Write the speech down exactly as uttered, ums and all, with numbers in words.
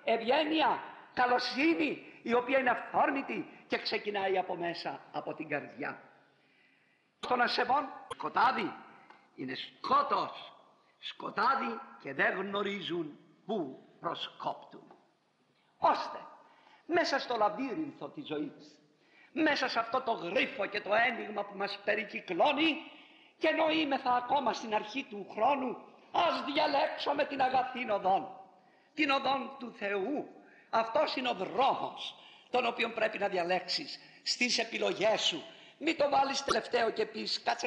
ευγένεια, καλοσύνη, η οποία είναι αυθόρμητη και ξεκινάει από μέσα, από την καρδιά. Των ασεβών σκοτάδι, είναι σκότος, σκοτάδι και δεν γνωρίζουν πού προσκόπτουν. Ώστε μέσα στο λαβύρινθο της ζωής, μέσα σε αυτό το γρίφο και το ένιγμα που μας περικυκλώνει, και ενώ είμεθα ακόμα στην αρχή του χρόνου, ας διαλέξουμε την αγαθήν οδόν, την οδόν του Θεού. Αυτός είναι ο δρόμος τον οποίο πρέπει να διαλέξεις στις επιλογές σου. Μην το βάλεις τελευταίο και πεις κάτσε